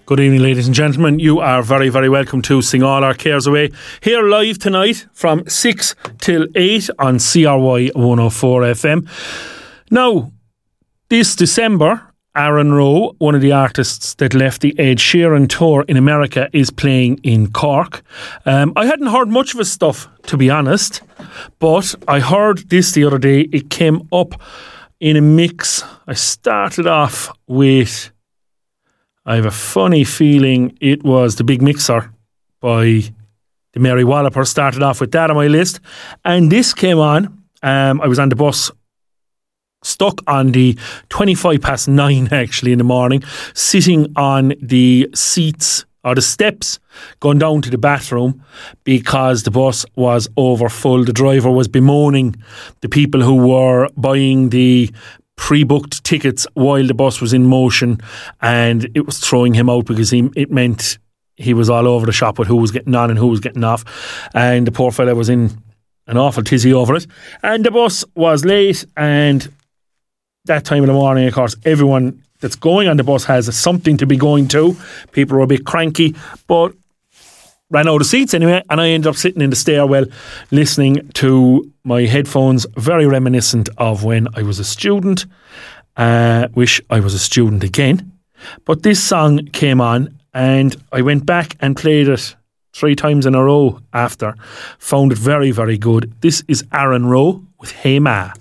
Good evening, ladies and gentlemen. You are very, very welcome to Sing All Our Cares Away. Here live tonight from 6 till 8 on CRY 104 FM. Now, this December, Aaron Rowe, one of the artists that left the Ed Sheeran tour in America, is playing in Cork. I hadn't heard much of his stuff, to be honest, but I heard this the other day. It came up in a mix. I started off with... I have a funny feeling it was The Big Mixer by the Mary Walloper. Started off with that on my list. And this came on. I was on the bus, stuck on the 9:25 actually in the morning, sitting on the seats or the steps going down to the bathroom because the bus was over full. The driver was bemoaning the people who were buying the pre-booked tickets while the bus was in motion, and it was throwing him out because it meant he was all over the shop with who was getting on and who was getting off, and the poor fella was in an awful tizzy over it, and the bus was late. And that time of the morning, of course, everyone that's going on the bus has something to be going to. People were a bit cranky, but ran out of seats anyway, and I ended up sitting in the stairwell listening to my headphones, very reminiscent of when I was a student. Wish I was a student again. But this song came on and I went back and played it 3 times in a row after. Found it very, very good. This is Aaron Rowe with Hey Ma.